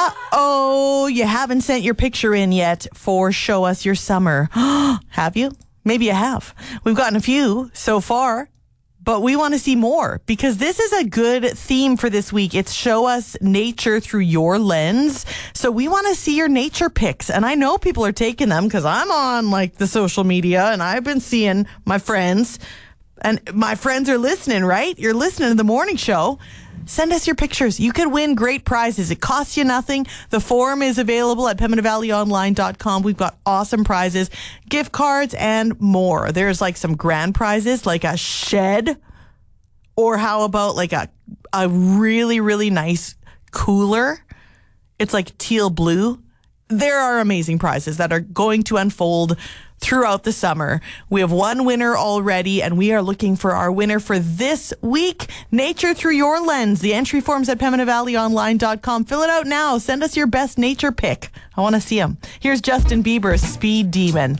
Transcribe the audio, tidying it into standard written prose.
Uh-oh, you haven't sent your picture in yet for Show Us Your Summer. Have you? Maybe you have. We've gotten a few so far, but we want to see more because this is a good theme for this week. It's Show Us Nature Through Your Lens. So we want to see your nature pics. And I know people are taking them because I'm on like the social media and I've been seeing my friends. And my friends are listening, right? You're listening to the morning show. Send us your pictures. You could win great prizes. It costs you nothing. The form is available at PembinaValleyOnline.com. We've got awesome prizes, gift cards, and more. There's like some grand prizes, like a shed, or how about like a really, really nice cooler? It's like teal blue. There are amazing prizes that are going to unfold throughout the summer. We have one winner already, and we are looking for our winner for this week. Nature Through Your Lens. The entry form's at PembinaValleyOnline.com. Fill it out now. Send us your best nature pic. I want to see them. Here's Justin Bieber's Speed Demon.